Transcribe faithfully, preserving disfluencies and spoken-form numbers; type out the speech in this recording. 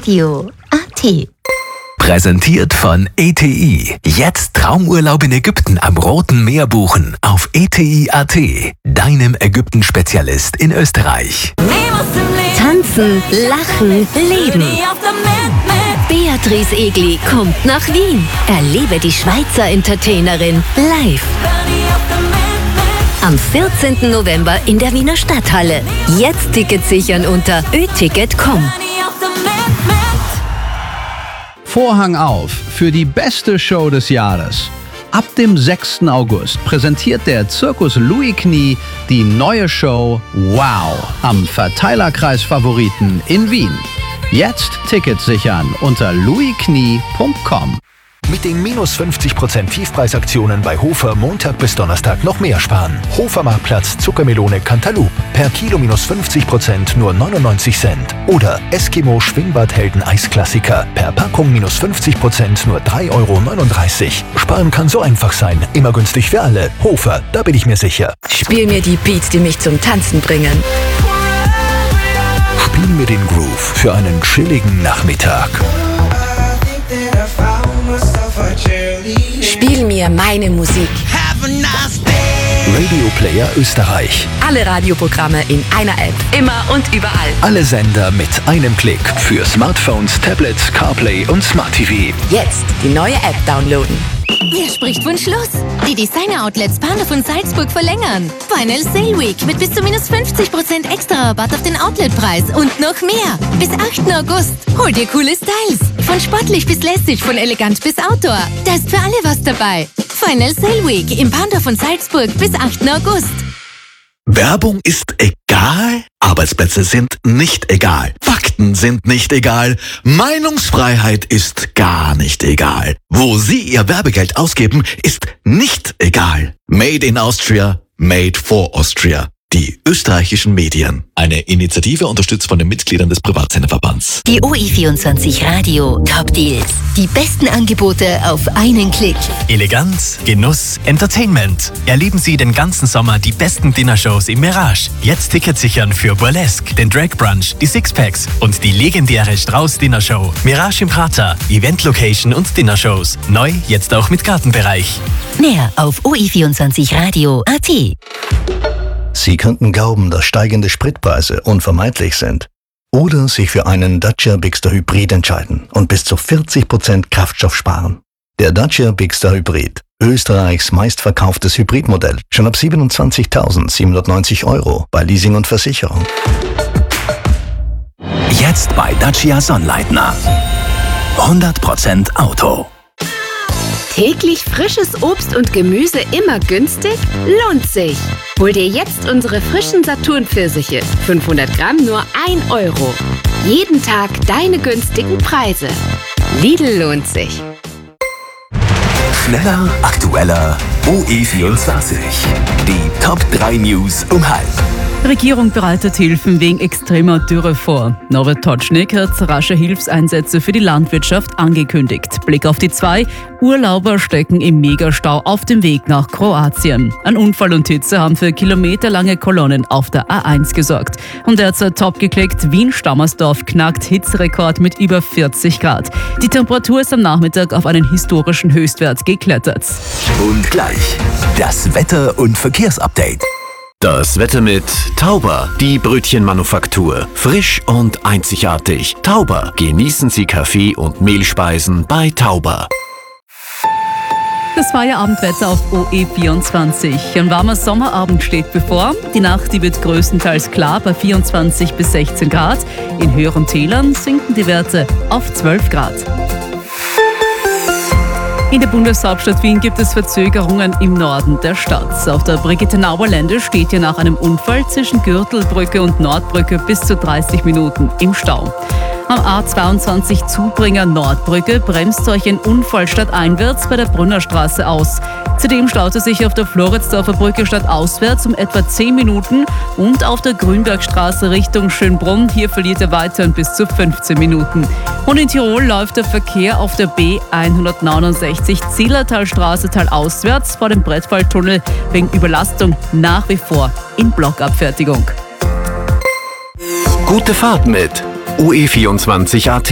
Radio A T. Präsentiert von E T I. Jetzt Traumurlaub in Ägypten am Roten Meer buchen auf E T I Punkt A T. Deinem Ägypten-Spezialist in Österreich. Tanzen, lachen, leben. Beatrice Egli kommt nach Wien. Erlebe die Schweizer Entertainerin live. Am vierzehnten November in der Wiener Stadthalle. Jetzt Tickets sichern unter ö ticket punkt com. Vorhang auf für die beste Show des Jahres. Ab dem sechsten August präsentiert der Zirkus Louis Knie die neue Show Wow am Verteilerkreis Favoriten in Wien. Jetzt Tickets sichern unter louis knie punkt com. Mit den minus fünfzig Prozent Tiefpreisaktionen bei Hofer Montag bis Donnerstag noch mehr sparen. Hofer-Marktplatz Zuckermelone Cantaloupe. Per Kilo minus fünfzig Prozent nur neunundneunzig Cent. Oder Eskimo Schwingbadhelden Eisklassiker. Per Packung minus fünfzig Prozent nur drei Euro neununddreißig. Sparen kann so einfach sein. Immer günstig für alle. Hofer, da bin ich mir sicher. Spiel mir die Beats, die mich zum Tanzen bringen. Spiel mir den Groove für einen chilligen Nachmittag. Spiel mir meine Musik. Radio Player Österreich. Alle Radioprogramme in einer App. Immer und überall. Alle Sender mit einem Klick. Für Smartphones, Tablets, CarPlay und Smart T V. Jetzt die neue App downloaden. Wer spricht von Schluss? Die Designer-Outlets Panda von Salzburg verlängern. Final Sale Week mit bis zu minus fünfzig Prozent extra Rabatt auf den Outletpreis und noch mehr. Bis achten August. Hol dir coole Styles. Von sportlich bis lässig, von elegant bis Outdoor. Da ist für alle was dabei. Final Sale Week im Panda von Salzburg bis achten August. Werbung ist egal, Arbeitsplätze sind nicht egal, Fakten sind nicht egal, Meinungsfreiheit ist gar nicht egal. Wo Sie Ihr Werbegeld ausgeben, ist nicht egal. Made in Austria, made for Austria. Die österreichischen Medien. Eine Initiative unterstützt von den Mitgliedern des Privatsenderverbands. Die O I vierundzwanzig Radio Top Deals. Die besten Angebote auf einen Klick. Eleganz, Genuss, Entertainment. Erleben Sie den ganzen Sommer die besten Dinnershows im Mirage. Jetzt Tickets sichern für Burlesque, den Drag Brunch, die Sixpacks und die legendäre Strauß Dinnershow. Mirage im Prater, Event Location und Dinnershows. Neu, jetzt auch mit Gartenbereich. Mehr auf O I vierundzwanzig Radio Punkt A T. Sie könnten glauben, dass steigende Spritpreise unvermeidlich sind. Oder sich für einen Dacia Bigster Hybrid entscheiden und bis zu vierzig Prozent Kraftstoff sparen. Der Dacia Bigster Hybrid, Österreichs meistverkauftes Hybridmodell, schon ab siebenundzwanzigtausendsiebenhundertneunzig Euro bei Leasing und Versicherung. Jetzt bei Dacia Sonnleitner. hundert Prozent Auto. Täglich frisches Obst und Gemüse immer günstig? Lohnt sich! Hol dir jetzt unsere frischen Saturn-Pfirsiche. fünfhundert Gramm nur ein Euro. Jeden Tag deine günstigen Preise. Lidl lohnt sich. Schneller, aktueller, O E vierundzwanzig. Die Top drei News um halb. Regierung bereitet Hilfen wegen extremer Dürre vor. Norbert Totschnig hat rasche Hilfseinsätze für die Landwirtschaft angekündigt. Blick auf die zwei. Urlauber stecken im Megastau auf dem Weg nach Kroatien. Ein Unfall und Hitze haben für kilometerlange Kolonnen auf der A eins gesorgt. Und derzeit top geklickt, Wien-Stammersdorf knackt Hitzerekord mit über vierzig Grad. Die Temperatur ist am Nachmittag auf einen historischen Höchstwert geklettert. Und gleich das Wetter- und Verkehrsupdate. Das Wetter mit Tauber, die Brötchenmanufaktur. Frisch und einzigartig. Tauber. Genießen Sie Kaffee und Mehlspeisen bei Tauber. Das Feierabendwetter auf O E vierundzwanzig. Ein warmer Sommerabend steht bevor. Die Nacht die wird größtenteils klar bei vierundzwanzig bis sechzehn Grad. In höheren Tälern sinken die Werte auf zwölf Grad. In der Bundeshauptstadt Wien gibt es Verzögerungen im Norden der Stadt. Auf der Brigitte-Nauer-Lände steht ihr nach einem Unfall zwischen Gürtelbrücke und Nordbrücke bis zu dreißig Minuten im Stau. Am A zweiundzwanzig Zubringer Nordbrücke bremst euch ein Unfall stadteinwärts bei der Brunnerstraße aus. Zudem staute sich auf der Floridsdorfer Brücke stadtauswärts um etwa zehn Minuten und auf der Grünbergstraße Richtung Schönbrunn. Hier verliert er weiter bis zu fünfzehn Minuten. Und in Tirol läuft der Verkehr auf der B hundertneunundsechzig Zillertalstraße talauswärts vor dem Brettfalltunnel wegen Überlastung nach wie vor in Blockabfertigung. Gute Fahrt mit O E vierundzwanzig A T.